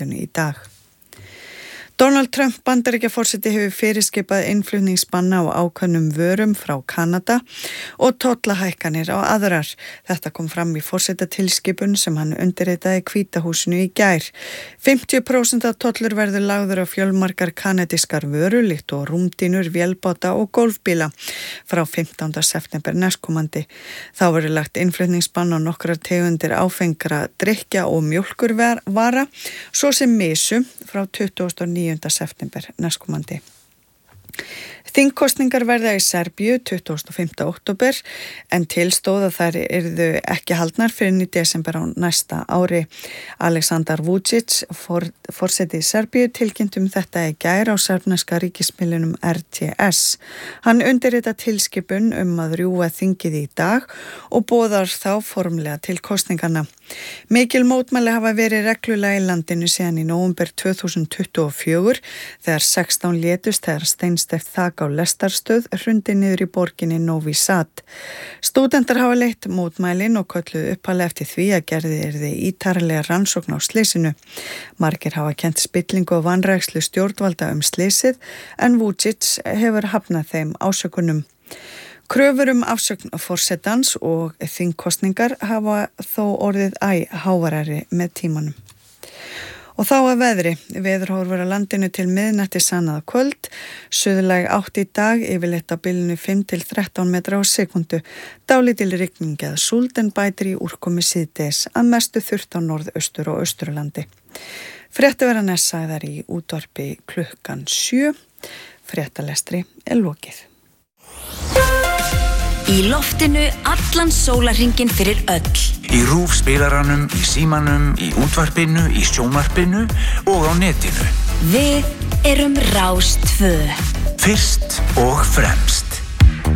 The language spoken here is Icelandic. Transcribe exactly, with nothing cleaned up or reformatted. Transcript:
áætlun í dag. Donald Trump Bandaríkjaforseti hefur fyrirskipað innflutningsbanna á ákveðnum vörum frá Kanada og tollahækkanir á aðrar. Þetta kom fram í forsetatilskipun sem hann undirritaði Hvíta húsinu í gær. fimmtíu prósent tollur verður lagður á fjölmargar kanadískar vörur líkt og rúmdýnur, vélbáta og golfbíla frá fimmtánda september næstkomandi. Þá verður lagt innflutningsbann á nokkrar tegundir áfengra drykkja og mjólkurvara, svo sem misu frá tuttugasta og níunda september næstkomandi. Þingkosningar verða í Serbíu tuttugasta og fimmta október en tilstóð að þær yrðu ekki haldnar fyrir í desember á næsta ári. Aleksandar Vučić, for, forseti í Serbíu, tilkynnt um þetta í gær á serbneska ríkismiðlunum R T S. Hann undirrita tilskipun um að rjúfa þingið í dag og boðar þá formlega til kosningarna. Mikil mótmæli hafa verið reglulega í landinu síðan í nóvember tvö þúsund tuttugu og fjögur þegar sextán létust þegar steinsteypt þak á lestarstöð hrundi niður í borginni Novi Sad. Stúdentar hafa leitt mótmælin og kölluðu upphali eftir því að gerði yrði ítarlega rannsókn á slysinu. Margir hafa kennt spillingu og vanrækslu stjórnvalda um slysið en Vučić hefur hafnað þeim ásökunum. Kröfur um afsögn forsetans og þingkosningar hafa þó orðið æ háværari með tímanum. Og þá að veðri. Veðurhorfur á landinu til miðnættis annað kvöld. Suðlæg átt í dag, yfirleitt á bilinu fimm til þrettán metra á sekundu. Dálítil rigning eða súld en bætir í úrkomi síðdegis, að mestu þurrt á norðaustur og austurlandi. Fréttir verða næst sagðar í útvarpi klukkan sjö. Fréttalestri er lokið. Í loftinu allan sólarhringinn fyrir öll. Í RÚV spilaranum, í símanum, í útvarpinu, í sjónvarpinu og á netinu. Við erum Rás tvö. Fyrst og fremst.